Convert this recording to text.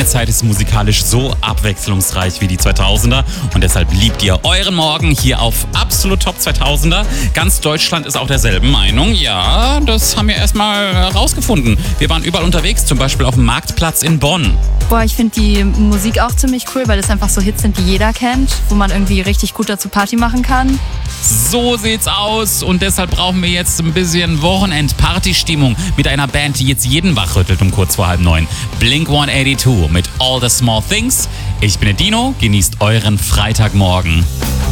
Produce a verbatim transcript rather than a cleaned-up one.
Keine Zeit ist musikalisch so abwechslungsreich wie die zweitausender und deshalb liebt ihr euren Morgen hier auf Absolut Top zweitausender. Ganz Deutschland ist auch derselben Meinung. Ja, das haben wir erstmal rausgefunden. Wir waren überall unterwegs, zum Beispiel auf dem Marktplatz in Bonn. Boah, ich finde die Musik auch ziemlich cool, weil das einfach so Hits sind, die jeder kennt, wo man irgendwie richtig gut dazu Party machen kann. So sieht's aus und deshalb brauchen wir jetzt ein bisschen Wochenend-Party-Stimmung mit einer Band, die jetzt jeden wachrüttelt um kurz vor halb neun. Blink hundertzweiundachtzig mit All the Small Things. Ich bin der Dino, genießt euren Freitagmorgen.